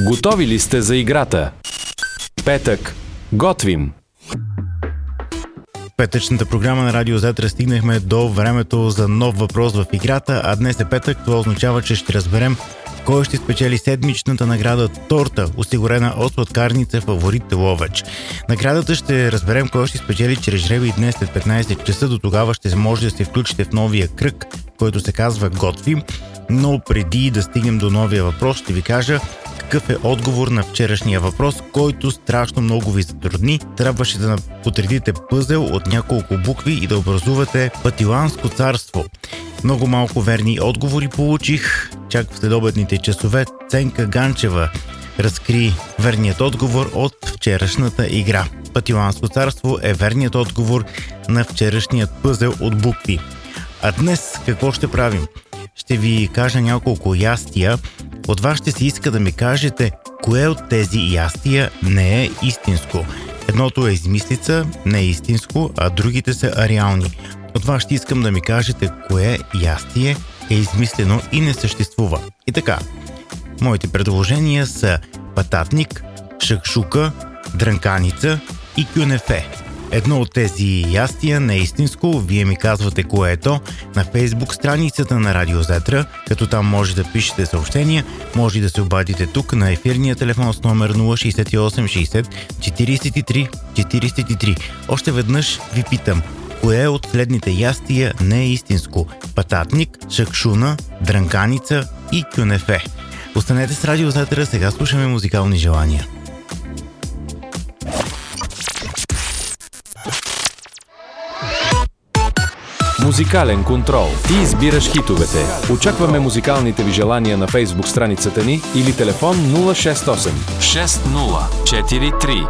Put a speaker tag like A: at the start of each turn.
A: Готови ли сте за играта? Петък. Готвим!
B: Петъчната програма на Радио Зетра стигнахме до времето за нов въпрос в играта, а днес е петък. Това означава, че ще разберем кой ще спечели седмичната награда торта, осигурена от сладкарница Фаворит Ловеч. Наградата ще разберем кой ще спечели чрез жребий днес след 15 часа. До тогава ще може да се включите в новия кръг, който се казва Готвим. Но преди да стигнем до новия въпрос, ще ви кажа какъв е отговор на вчерашния въпрос, който страшно много ви затрудни. Трябваше да подредите пъзел от няколко букви и да образувате Патиланско царство. Много малко верни отговори получих. Чак в следобедните часове Ценка Ганчева разкри верният отговор от вчерашната игра. Патиланско царство е верният отговор на вчерашният пъзел от букви. А днес какво ще правим? Ще ви кажа няколко ястия. От вас ще се иска да ми кажете кое от тези ястия не е истинско. Едното е измислица, не е истинско, а другите са реални. От вас ще искам да ми кажете кое ястие е измислено и не съществува. И така, моите предложения са пататник, шакшука, дрънканица и кюнефе. Едно от тези ястия не е истинско, вие ми казвате кое е то на Фейсбук страницата на Радио Зетра, като там може да пишете съобщения, може да се обадите тук на ефирния телефон с номер 068 60 43 43. Още веднъж ви питам, кое от следните ястия не е истинско? Пататник, шакшуна, дрънканица и кюнефе. Останете с Радио Зетра, сега слушаме музикални желания.
A: Музикален контрол. Ти избираш хитовете. Очакваме музикалните ви желания на Фейсбук страницата ни или телефон 068 60 43